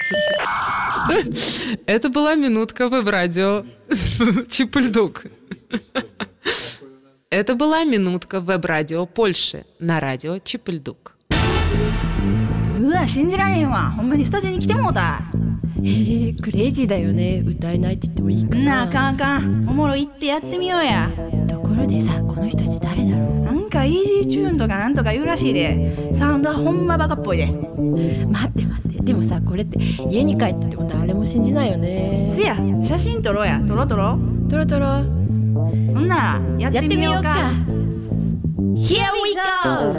Это была минутка веб-радио Чипульдук. Это была минутка веб-радио Польши на радио Чипульдук. うわ信じられへんわ。ほんまにスタジオに来てもうた。 クレイジーだよね。歌えないって言ってもいいかな。 なあかんあかん。おもろいってやってみようや。 ところでさ、この人たち誰だろう。 なんかイージーチューンとかなんとか言うらしいで。サウンドはほんまバカっぽいで。 待って待って。でもさ、これって家に帰ってても誰も信じないよね。 せや、写真撮ろうや。撮ろう撮ろう。 トロトロ。 ほんならやってみようか。 Here we go!